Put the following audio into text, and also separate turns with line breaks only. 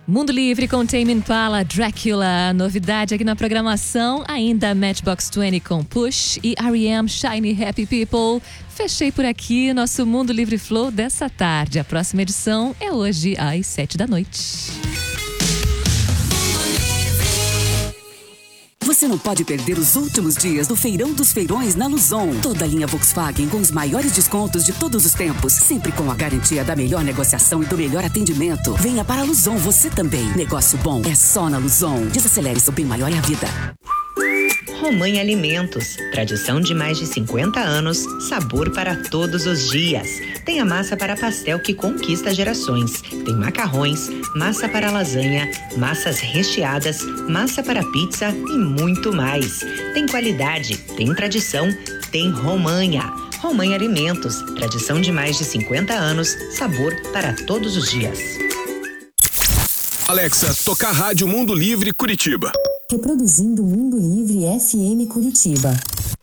Mundo Livre com Tame Impala, Drácula. Novidade aqui na programação, ainda Matchbox 20 com Push e R.E.M. Shiny Happy People. Fechei por aqui nosso Mundo Livre Flow dessa tarde. A próxima edição é hoje às 19h.
Você não pode perder os últimos dias do Feirão dos Feirões na Luzon. Toda a linha Volkswagen com os maiores descontos de todos os tempos, sempre com a garantia da melhor negociação e do melhor atendimento. Venha para a Luzon você também. Negócio bom é só na Luzon. Desacelere, seu bem maior é a vida.
Romanha Alimentos, tradição de mais de 50 anos, sabor para todos os dias. Tem a massa para pastel que conquista gerações. Tem macarrões, massa para lasanha, massas recheadas, massa para pizza e muito mais. Tem qualidade, tem tradição, tem Romanha. Romanha Alimentos, tradição de mais de 50 anos, sabor para todos os dias.
Alexa, tocar Rádio Mundo Livre Curitiba.
Reproduzindo Mundo Livre FM Curitiba.